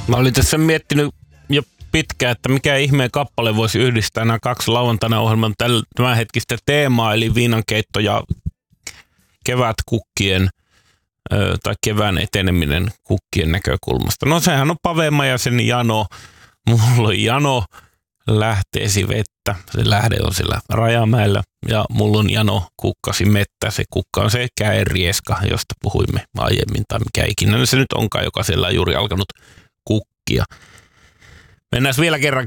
Mä olin tässä miettinyt jo pitkään, että mikä ihmeen kappale voisi yhdistää nämä kaksi lauantaina ohjelman tämänhetkistä teemaa, eli viinankeitto ja kevätkukkien tai kevään eteneminen kukkien näkökulmasta. No sehän on Pave ja sen Jano. Mulla on Jano lähteesi vettä. Se lähde on siellä Rajamäellä ja mulla on Jano kukkasi mettä. Se kukka on se käenrieska, josta puhuimme aiemmin tai mikä ikinä se nyt onkaan, joka siellä on juuri alkanut kukkia. Mennään vielä kerran